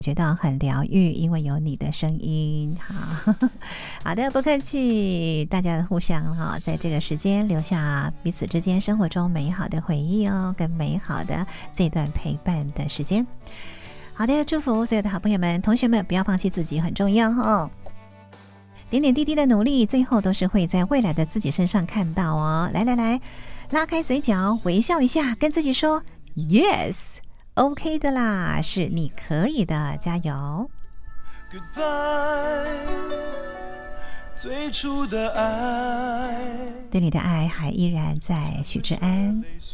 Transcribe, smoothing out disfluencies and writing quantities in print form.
觉到很疗愈，因为有你的声音。好的，不客气，大家互相在这个时间留下彼此之间生活中美好的回忆哦，跟美好的这段陪伴的时间。好的，祝福所有的好朋友们、同学们，不要放弃自己，很重要哦。点点滴滴的努力，最后都是会在未来的自己身上看到哦。来，拉开嘴角，微笑一下，跟自己说 Yes。OK 的啦，是你可以的，加油。 Goodbye， 最初的爱， 对你的爱还依然在，许志安。